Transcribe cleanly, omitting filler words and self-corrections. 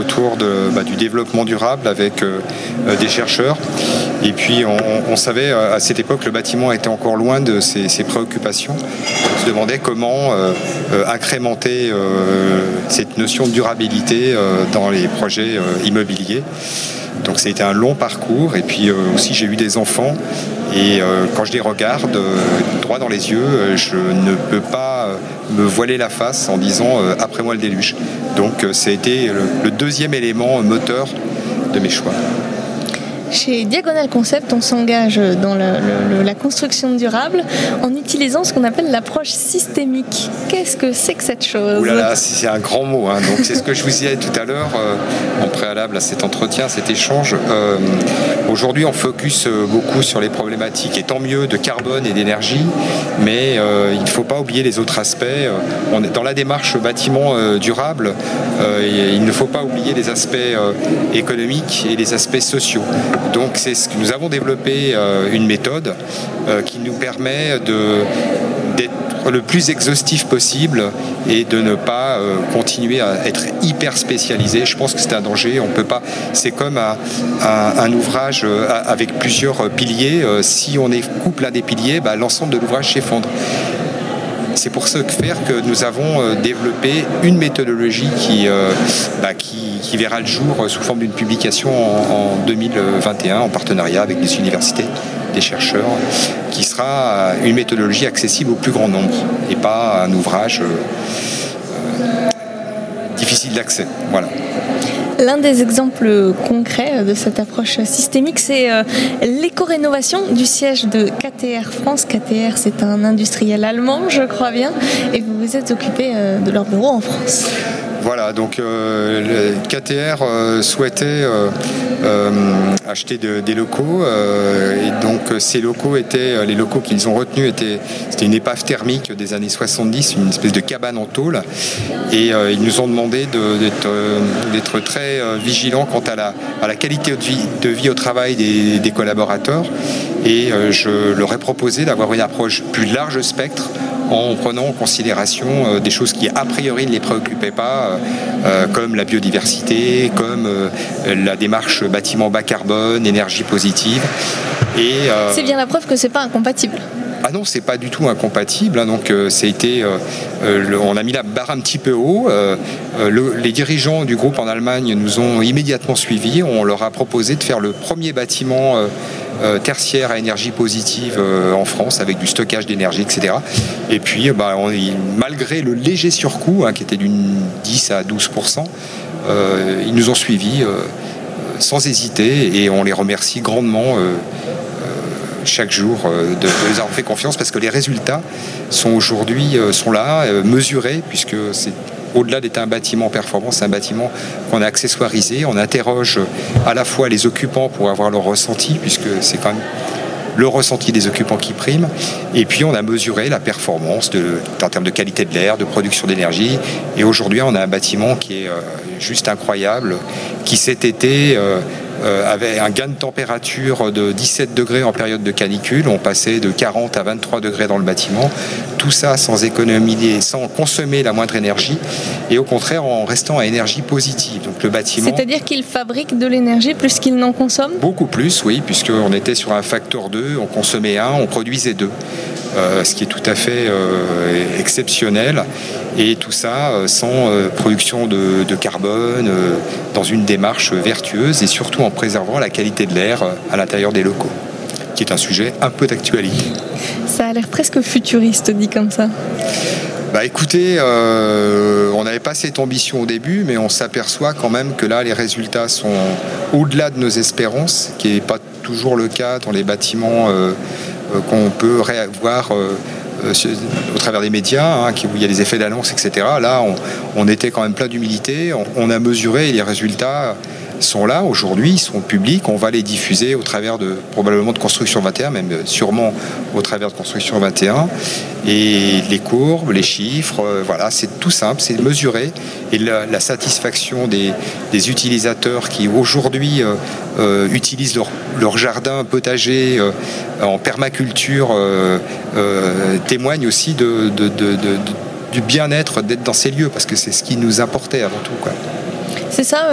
autour du développement durable avec des chercheurs. Et puis on savait à cette époque le bâtiment était encore loin de ces préoccupations. On se demandait comment incrémenter cette notion de durabilité dans les projets immobiliers. Donc ça a été un long parcours et puis aussi j'ai eu des enfants et quand je les regarde droit dans les yeux, je ne peux pas me voiler la face en disant après moi le déluge. Donc ça a été le deuxième élément moteur de mes choix. Chez Diagonal Concept, on s'engage dans la construction durable en utilisant ce qu'on appelle l'approche systémique. Qu'est-ce que c'est que cette chose ? Ouh là là, c'est un grand mot. Donc c'est ce que je vous disais tout à l'heure en préalable à cet entretien, cet échange. Aujourd'hui, on focus beaucoup sur les problématiques, et tant mieux, de carbone et d'énergie, mais il ne faut pas oublier les autres aspects. On est dans la démarche bâtiment durable, il ne faut pas oublier les aspects économiques et les aspects sociaux. Donc c'est ce que nous avons développé une méthode qui nous permet d'être le plus exhaustif possible et de ne pas continuer à être hyper spécialisé. Je pense que c'est un danger. On peut pas. C'est comme un ouvrage avec plusieurs piliers. Si on coupe l'un des piliers, l'ensemble de l'ouvrage s'effondre. C'est pour ce faire que nous avons développé une méthodologie qui verra le jour sous forme d'une publication en 2021 en partenariat avec des universités, des chercheurs, qui sera une méthodologie accessible au plus grand nombre et pas un ouvrage difficile d'accès. Voilà. L'un des exemples concrets de cette approche systémique, c'est l'éco-rénovation du siège de KTR France. KTR, c'est un industriel allemand, je crois bien, et vous vous êtes occupé de leur bureau en France. Voilà, donc le KTR souhaitait acheter des locaux et donc ces locaux étaient, les locaux qu'ils ont retenus c'était une épave thermique des années 70, une espèce de cabane en tôle et ils nous ont demandé d'être très vigilants quant à la qualité de vie au travail des collaborateurs et je leur ai proposé d'avoir une approche plus large spectre en prenant en considération des choses qui a priori ne les préoccupaient pas, comme la biodiversité, comme la démarche bâtiment bas carbone, énergie positive. Et, c'est bien la preuve que c'est pas incompatible. Ah non, c'est pas du tout incompatible. Donc, on a mis la barre un petit peu haut. Les dirigeants du groupe en Allemagne nous ont immédiatement suivis. On leur a proposé de faire le premier bâtiment tertiaire à énergie positive en France avec du stockage d'énergie, etc. Et puis, malgré le léger surcoût, qui était d'une 10 à 12%, ils nous ont suivis sans hésiter et on les remercie grandement. Chaque jour de les avoir fait confiance parce que les résultats sont aujourd'hui là, mesurés, puisque c'est au-delà d'être un bâtiment performant, c'est un bâtiment qu'on a accessoirisé. On interroge à la fois les occupants pour avoir leur ressenti, puisque c'est quand même le ressenti des occupants qui prime. Et puis on a mesuré la performance en termes de qualité de l'air, de production d'énergie. Et aujourd'hui, on a un bâtiment qui est juste incroyable, qui cet été avait un gain de température de 17 degrés en période de canicule. On passait de 40 à 23 degrés dans le bâtiment. Tout ça sans économiser, sans consommer la moindre énergie. Et au contraire, en restant à énergie positive. Donc le bâtiment... C'est-à-dire qu'il fabrique de l'énergie plus qu'il n'en consomme ? Beaucoup plus, oui, puisqu'on était sur un facteur 2. On consommait 1, on produisait 2. Ce qui est tout à fait exceptionnel. Et tout ça sans production de carbone, dans une démarche vertueuse et surtout en préservant la qualité de l'air à l'intérieur des locaux, qui est un sujet un peu d'actualité. Ça a l'air presque futuriste dit comme ça. Écoutez, on n'avait pas cette ambition au début, mais on s'aperçoit quand même que là, les résultats sont au-delà de nos espérances, ce qui n'est pas toujours le cas dans les bâtiments qu'on peut voir au travers des médias, où il y a des effets d'annonce, etc. Là, on était quand même plein d'humilité. On a mesuré et les résultats sont là aujourd'hui, ils sont publics. On va les diffuser au travers probablement de Construction 21, même sûrement au travers de Construction 21. Et les courbes, les chiffres, voilà, c'est tout simple, c'est mesuré. Et la satisfaction des utilisateurs qui aujourd'hui utilisent leur jardin potager en permaculture témoigne aussi du bien-être d'être dans ces lieux, parce que c'est ce qui nous importait avant tout, quoi. C'est ça,